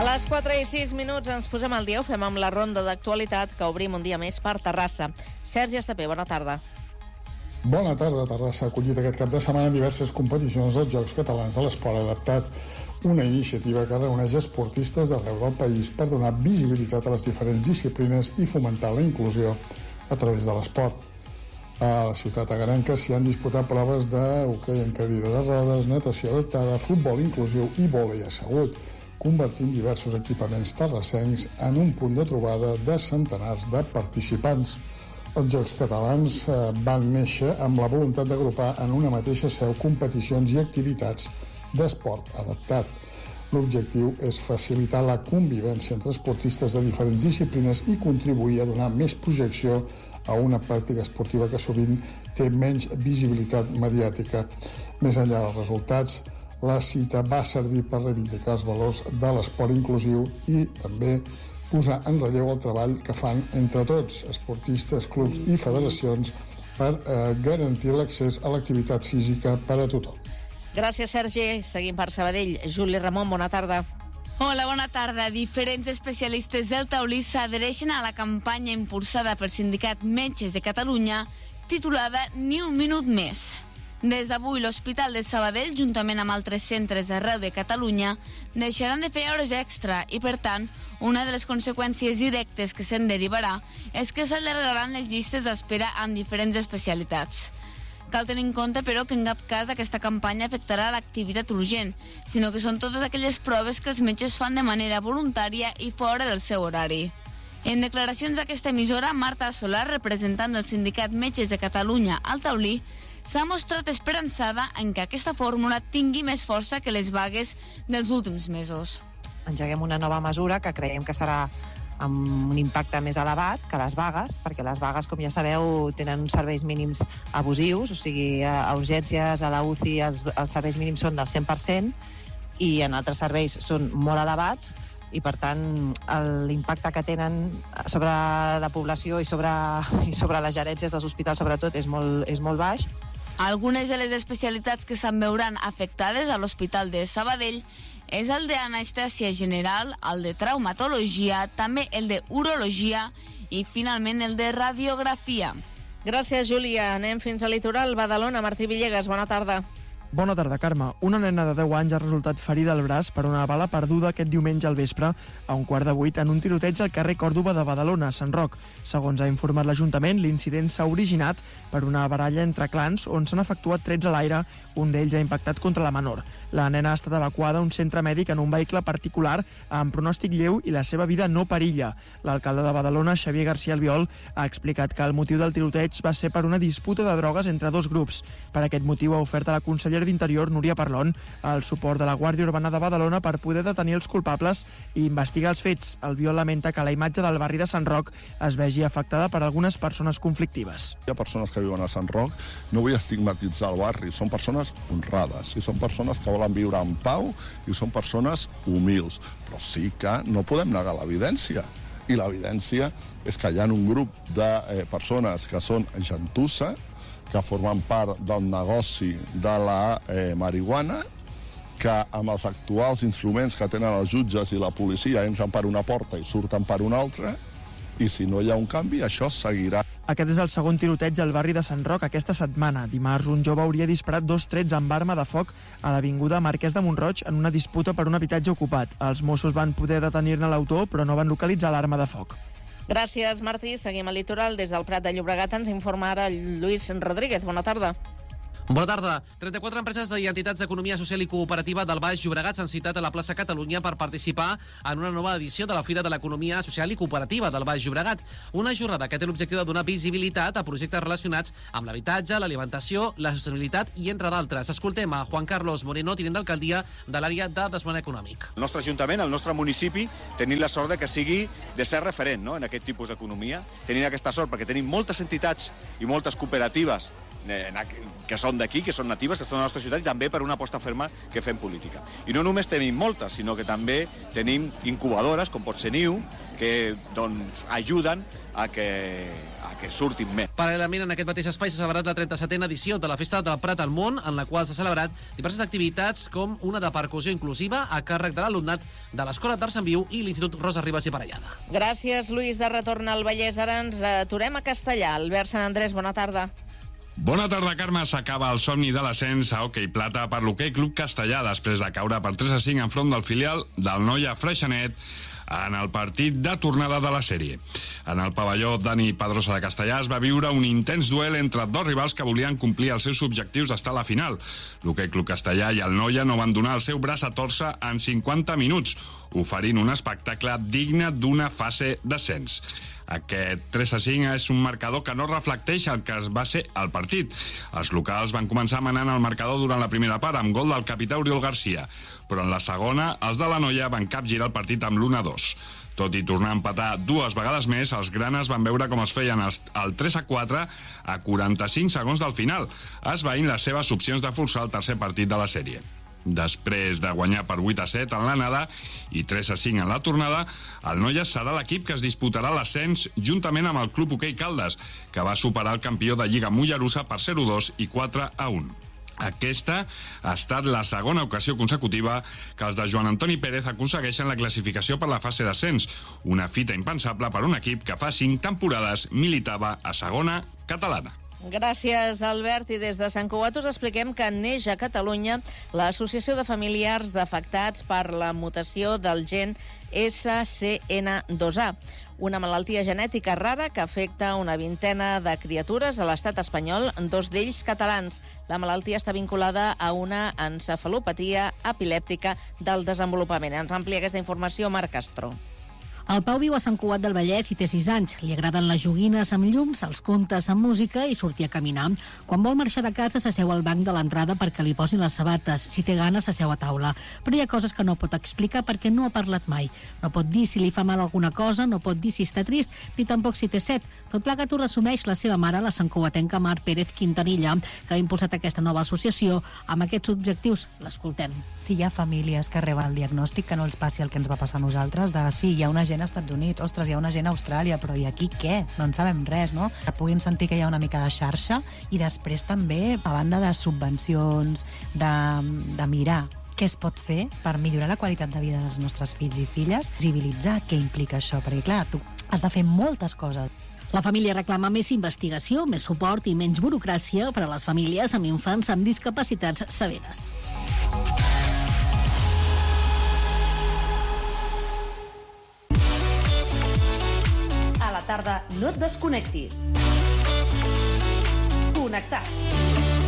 les 4:06 ens posem al dia, ho fem amb la ronda d'actualitat que obrim un dia més per Terrassa. Sergi Estapé, bona tarda. Bona tarda. Terrassa ha acollit aquest cap de setmana diverses competicions dels Jocs Catalans de l'Esport Adaptat, una iniciativa que reuneix esportistes d'arreu del país per donar visibilitat a les diferents disciplines i fomentar la inclusió a través de l'esport. A la ciutat agarenca s'hi han disputat proves d'hoquei en cadira de rodes, natació adaptada, futbol inclusiu i vòlei assegut, convertint diversos equipaments terrassencs en un punt de trobada de centenars de participants. Els Jocs Catalans van néixer amb la voluntat d'agrupar en una mateixa seu competicions i activitats d'esport adaptat. L'objectiu és facilitar la convivència entre esportistes de diferents disciplines i contribuir a donar més projecció a una pràctica esportiva que sovint té menys visibilitat mediàtica. Més enllà dels resultats, la cita va servir per reivindicar els valors de l'esport inclusiu i també posar en relleu el treball que fan entre tots, esportistes, clubs i federacions, per garantir l'accés a l'activitat física per a tothom. Gràcies, Sergi. Seguim per Sabadell. Juli Ramon, bona tarda. Hola, bona tarda. Diferents especialistes del taulí s'adhereixen a la campanya impulsada pel Sindicat Metges de Catalunya titulada Ni un minut més. Des d'avui, l'Hospital de Sabadell, juntament amb altres centres d'arreu de Catalunya, deixaran de fer hores extra i, per tant, una de les conseqüències directes que se'n derivarà és que s'allargaran les llistes d'espera en diferents especialitats. Cal tenir en compte, però, que en cap cas aquesta campanya afectarà l'activitat urgent, sinó que són totes aquelles proves que els metges fan de manera voluntària i fora del seu horari. En declaracions d'aquesta emissora, Marta Solar, representant del Sindicat Metges de Catalunya al taulí, s'ha mostrat esperançada en que aquesta fórmula tingui més força que les vagues dels últims mesos. Engeguem una nova mesura que creiem que serà amb un impacte més elevat que les vagues, perquè les vagues, com ja sabeu, tenen uns serveis mínims abusius, o sigui, a urgències, a la UCI, els serveis mínims són del 100% i en altres serveis són molt elevats i, per tant, l'impacte que tenen sobre la població i sobre les gerències dels hospitals, sobretot, és molt baix. Algunes de les especialitats que se'n veuran afectades a l'Hospital de Sabadell és el d'anestèsia general, el de traumatologia, també el de urologia i, finalment, el de radiografia. Gràcies, Júlia. Anem fins al litoral. Badalona, Martí Villegas, bona tarda. Bona tarda, Carme. Una nena de 10 anys ha resultat ferida al braç per una bala perduda aquest diumenge al vespre a 7:15 en un tiroteig al carrer Còrdova de Badalona, a Sant Roc. Segons ha informat l'Ajuntament, l'incident s'ha originat per una baralla entre clans on s'han efectuat trets a l'aire, un d'ells ha impactat contra la menor. La nena ha estat evacuada a un centre mèdic en un vehicle particular amb pronòstic lleu i la seva vida no perilla. L'alcalde de Badalona, Xavier García Albiol, ha explicat que el motiu del tiroteig va ser per una disputa de drogues entre dos grups. Per aquest motiu ha ofert a la consellera d'Interior, Núria Parlon, el suport de la Guàrdia Urbana de Badalona per poder detenir els culpables i investigar els fets. Albiol lamenta que la imatge del barri de Sant Roc es vegi afectada per algunes persones conflictives. Hi ha persones que viuen a Sant Roc, no vull estigmatitzar el barri, són persones honrades i són persones que volen viure en pau i són persones humils, però sí que no podem negar l'evidència. I l'evidència és que hi ha un grup de persones que són gentussa, que formen part del negoci de la marihuana, que amb els actuals instruments que tenen els jutges i la policia entren per una porta i surten per una altra, i si no hi ha un canvi, això seguirà. Aquest és el segon tiroteig al barri de Sant Roc aquesta setmana. Dimarts, un jove hauria disparat 2 trets amb arma de foc a l'avinguda Marquès de Montroig en una disputa per un habitatge ocupat. Els Mossos van poder detenir-ne l'autor, però no van localitzar l'arma de foc. Gràcies, Martí. Seguim al litoral. Des del Prat de Llobregat ens informa ara Lluís Rodríguez. Bona tarda. Bona tarda. 34 empreses i entitats d'economia social i cooperativa del Baix Llobregat s'han citat a la plaça Catalunya per participar en una nova edició de la Fira de l'Economia Social i Cooperativa del Baix Llobregat. Una jornada que té l'objectiu de donar visibilitat a projectes relacionats amb l'habitatge, l'alimentació, la sostenibilitat i entre d'altres. Escoltem a Juan Carlos Moreno, tinent d'alcaldia de l'àrea de desenvolupament econòmic. El nostre ajuntament, el nostre municipi, tenim la sort de que sigui de ser referent, no?, en aquest tipus d'economia. Tenim aquesta sort perquè tenim moltes entitats i moltes cooperatives que són d'aquí, que són natives, que estan a la nostra ciutat, i també per una aposta ferma que fem política. I no només tenim moltes, sinó que també tenim incubadores, com pot ser Niu, que doncs, ajuden a que surtin més. Paral·lelament, en aquest mateix espai s'ha celebrat la 37a edició de la Festa del Prat al Món, en la qual s'ha celebrat diverses activitats com una de percussió inclusiva a càrrec de l'alumnat de l'Escola d'Arts en Viu i l'Institut Rosa Ribas i Parellada. Gràcies, Lluís. De retorn al Vallès, ara ens aturem a Castellà. Albert Sant Andrés, bona tarda. Bona tarda, Carme. S'acaba el somni de l'ascens a hoquei plata per l'Hoquei Club Castellà després de caure per 3-5 enfront del filial del Noia Freixenet en el partit de tornada de la sèrie. En el pavelló Dani Pedrosa de Castellà es va viure un intens duel entre dos rivals que volien complir els seus objectius d'estar a la final. L'Hoquei Club Castellà i el Noia no van donar el seu braç a torça en 50 minuts, oferint un espectacle digne d'una fase d'ascens. Aquest 3-5 és un marcador que no reflecteix el que va ser el partit. Els locals van començar manant el marcador durant la primera part amb gol del capità Oriol Garcia, però en la segona els de la Noia van capgirar el partit amb l'1-2. Tot i tornar a empatar dues vegades més, els granes van veure com es feien el 3-4 a 45 segons del final, esvaint les seves opcions de forçar el tercer partit de la sèrie. Després de guanyar per 8-7 en l'anada i 3-5 en la tornada, el Noia serà l'equip que es disputarà l'ascens juntament amb el Club Hoquei Caldes, que va superar el campió de Lliga Mollerussa per 0-2 i 4-1. Aquesta ha estat la segona ocasió consecutiva que els de Joan Antoni Pérez aconsegueixen la classificació per la fase d'ascens, una fita impensable per un equip que fa 5 temporades militava a segona catalana. Gràcies, Albert. I des de Sant Cugat us expliquem que neix a Catalunya l'Associació de Familiars d'Afectats per la mutació del gen SCN2A, una malaltia genètica rara que afecta una vintena de criatures a l'estat espanyol, 2 d'ells catalans. La malaltia està vinculada a una encefalopatia epilèptica del desenvolupament. Ens amplia aquesta informació Marc Castro. El Pau viu a Sant Cugat del Vallès i té 6 anys. Li agraden les joguines amb llums, els contes amb música i sortir a caminar. Quan vol marxar de casa s'asseu al banc de l'entrada perquè li posin les sabates. Si té gana s'asseu a taula. Però hi ha coses que no pot explicar perquè no ha parlat mai. No pot dir si li fa mal alguna cosa, no pot dir si està trist, ni tampoc si té set. Tot plegat ho resumeix la seva mare, la santcugatenca Mar Pérez Quintanilla, que ha impulsat aquesta nova associació amb aquests objectius. L'escoltem. Si hi ha famílies que reben el diagnòstic, que no els passi el que ens va passar a nosaltres, de sí, hi ha una gent als Estats Units, ostres, hi ha una gent a Austràlia, però i aquí què? No en sabem res, no? Que puguin sentir que hi ha una mica de xarxa i després també, a banda de subvencions, de mirar què es pot fer per millorar la qualitat de vida dels nostres fills i filles, visibilitzar què implica això, perquè clar, tu has de fer moltes coses. La família reclama més investigació, més suport i menys burocràcia per a les famílies amb infants amb discapacitats severes. A la tarda no et desconnectis. Connectats.